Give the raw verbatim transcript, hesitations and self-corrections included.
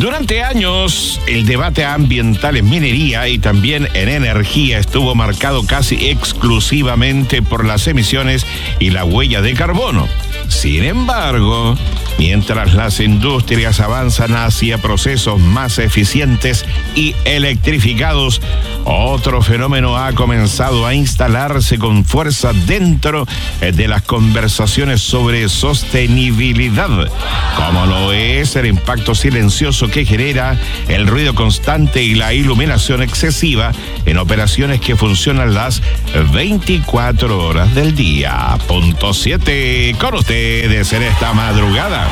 Durante años, el debate ambiental en minería y también en energía estuvo marcado casi exclusivamente por las emisiones y la huella de carbono. Sin embargo, mientras las industrias avanzan hacia procesos más eficientes y electrificados, otro fenómeno ha comenzado a instalarse con fuerza dentro de las conversaciones sobre sostenibilidad, como lo es el impacto silencioso que genera el ruido constante y la iluminación excesiva en operaciones que funcionan las veinticuatro horas del día. Punto siete con ustedes en esta madrugada.